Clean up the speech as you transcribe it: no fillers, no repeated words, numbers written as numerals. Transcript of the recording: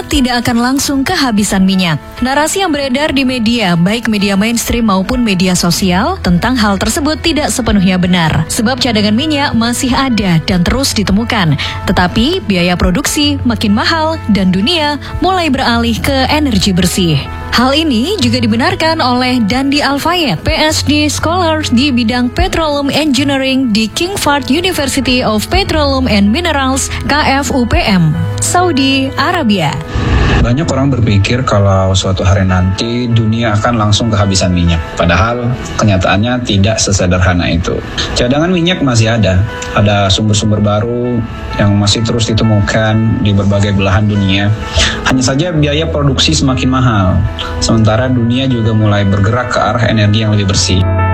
tidak akan langsung kehabisan minyak. Narasi yang beredar di media, baik media mainstream maupun media sosial, tentang hal tersebut tidak sepenuhnya benar. Sebab cadangan minyak masih ada dan terus ditemukan. Tetapi biaya produksi makin mahal dan dunia mulai beralih ke energi bersih. Hal ini juga dibenarkan oleh Dandi Al-Fayed, PhD Scholar di bidang Petroleum Engineering di King Fahd University of Petroleum and Minerals, KFUPM, Saudi Arabia. Banyak orang berpikir kalau suatu hari nanti dunia akan langsung kehabisan minyak. Padahal kenyataannya tidak sesederhana itu. Cadangan minyak masih ada sumber-sumber baru yang masih terus ditemukan di berbagai belahan dunia. Hanya saja biaya produksi semakin mahal, sementara dunia juga mulai bergerak ke arah energi yang lebih bersih.